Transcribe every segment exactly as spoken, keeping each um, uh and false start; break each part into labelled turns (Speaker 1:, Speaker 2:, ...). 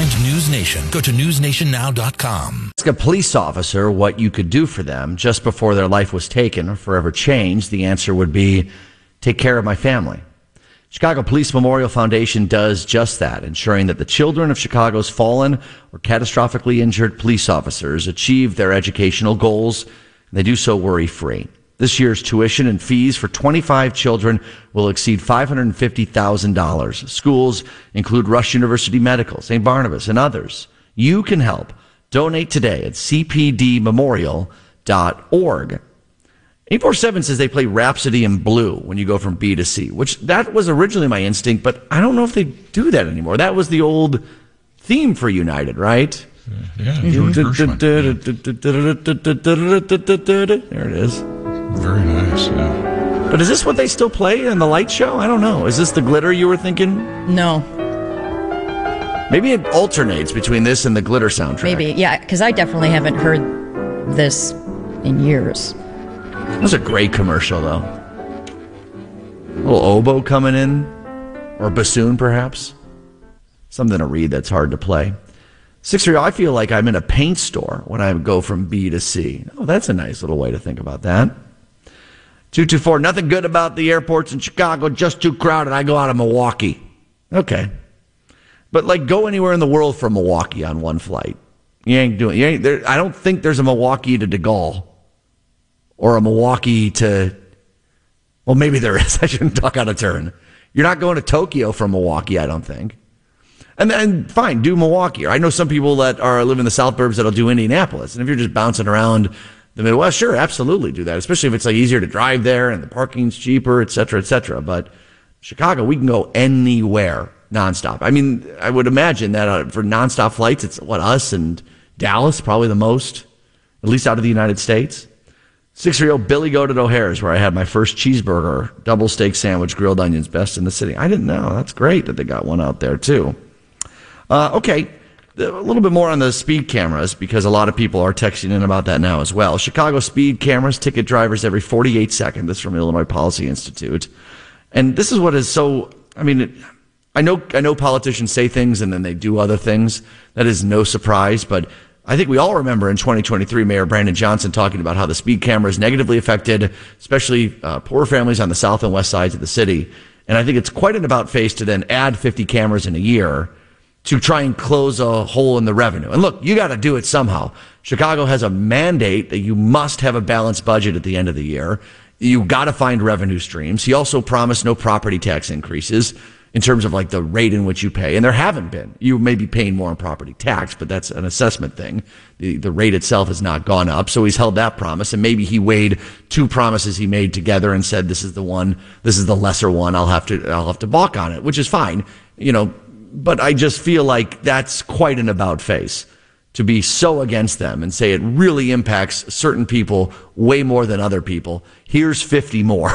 Speaker 1: find News Nation. Go to news nation now dot com.
Speaker 2: Ask a police officer what you could do for them just before their life was taken or forever changed. The answer would be, take care of my family. Chicago Police Memorial Foundation does just that, ensuring that the children of Chicago's fallen or catastrophically injured police officers achieve their educational goals, and they do so worry-free. This year's tuition and fees for twenty-five children will exceed five hundred fifty thousand dollars. Schools include Rush University Medical, Saint Barnabas, and others. You can help. Donate today at c p d memorial dot org. eight four seven says they play Rhapsody in Blue when you go from B to C, which that was originally my instinct, but I don't know if they do that anymore. That was the old theme for United, right?
Speaker 3: Yeah, George Gershwin.
Speaker 2: There it is.
Speaker 3: Very nice, yeah.
Speaker 2: But is this what they still play in the light show? I don't know. Is this the glitter you were thinking?
Speaker 4: No.
Speaker 2: Maybe it alternates between this and the glitter soundtrack.
Speaker 4: Maybe, yeah, because I definitely haven't heard this in years.
Speaker 2: That was a great commercial, though. A little oboe coming in, or bassoon, perhaps. Something to read that's hard to play. six three oh, I feel like I'm in a paint store when I go from B to C. Oh, that's a nice little way to think about that. two two four, nothing good about the airports in Chicago, just too crowded. I go out of Milwaukee. Okay. But, like, go anywhere in the world from Milwaukee on one flight. You ain't doing you ain't there. I don't think there's a Milwaukee to De Gaulle. Or a Milwaukee to, well, maybe there is. I shouldn't talk out of turn. You're not going to Tokyo from Milwaukee, I don't think. And then, fine, do Milwaukee. I know some people that are live in the South Burbs that'll do Indianapolis. And if you're just bouncing around the Midwest, sure, absolutely do that. Especially if it's like easier to drive there and the parking's cheaper, et cetera, et cetera. But Chicago, we can go anywhere nonstop. I mean, I would imagine that uh, for nonstop flights, it's what, us and Dallas, probably the most, at least out of the United States. six three oh, Billy Goat at O'Hare's, where I had my first cheeseburger, double steak sandwich, grilled onions, best in the city. I didn't know. That's great that they got one out there, too. Uh, okay, a little bit more on the speed cameras, because a lot of people are texting in about that now as well. Chicago speed cameras ticket drivers every forty-eight seconds. This is from Illinois Policy Institute. And this is what is so, I mean, it, I know I know politicians say things and then they do other things. That is no surprise, but I think we all remember in twenty twenty-three, Mayor Brandon Johnson talking about how the speed cameras negatively affected, especially uh, poor families on the south and west sides of the city. And I think it's quite an about face to then add fifty cameras in a year to try and close a hole in the revenue. And look, you got to do it somehow. Chicago has a mandate that you must have a balanced budget at the end of the year. You got to find revenue streams. He also promised no property tax increases in terms of like the rate in which you pay. And there haven't been. You may be paying more on property tax, but that's an assessment thing. The the rate itself has not gone up. So he's held that promise. And maybe he weighed two promises he made together and said, this is the one, this is the lesser one. I'll have to, I'll have to balk on it, which is fine. You know, but I just feel like that's quite an about face to be so against them and say it really impacts certain people way more than other people. Here's fifty more.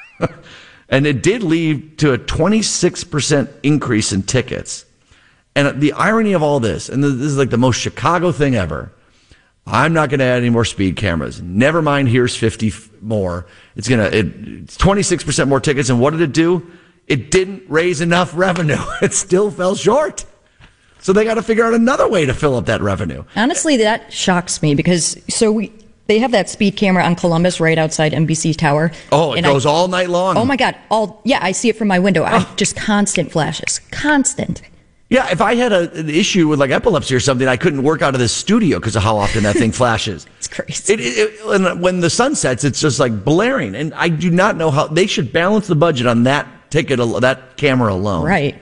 Speaker 2: And it did lead to a twenty-six percent increase in tickets. And the irony of all this, and this is like the most Chicago thing ever, I'm not going to add any more speed cameras. Never mind, here's fifty more. It's going to, it, it's twenty-six percent more tickets. And what did it do? It didn't raise enough revenue. It still fell short. So they got to figure out another way to fill up that revenue.
Speaker 4: Honestly, that shocks me because so we they have that speed camera on Columbus right outside N B C Tower.
Speaker 2: Oh, it goes I, all night long.
Speaker 4: Oh my God! All yeah, I see it from my window. I, just constant flashes, constant.
Speaker 2: Yeah, if I had a, an issue with like epilepsy or something, I couldn't work out of this studio because of how often that thing flashes.
Speaker 4: It's crazy.
Speaker 2: It, it, it, and when the sun sets, it's just like blaring, and I do not know how they should balance the budget on that ticket, that camera alone.
Speaker 4: Right.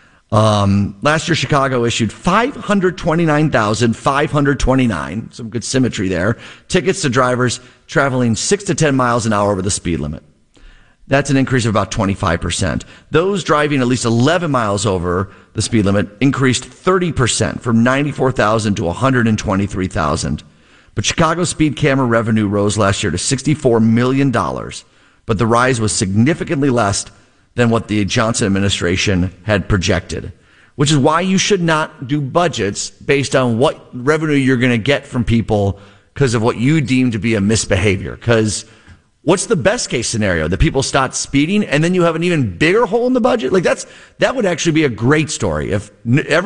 Speaker 2: Um, last year, Chicago issued five hundred twenty-nine thousand five hundred twenty-nine, some good symmetry there, tickets to drivers traveling six to ten miles an hour over the speed limit. That's an increase of about twenty-five percent. Those driving at least eleven miles over the speed limit increased thirty percent from ninety-four thousand to one hundred twenty-three thousand. But Chicago speed camera revenue rose last year to sixty-four million dollars. But the rise was significantly less than what the Johnson administration had projected, which is why you should not do budgets based on what revenue you're going to get from people because of what you deem to be a misbehavior. Because what's the best case scenario? That people start speeding and then you have an even bigger hole in the budget? Like that's that would actually be a great story if everyone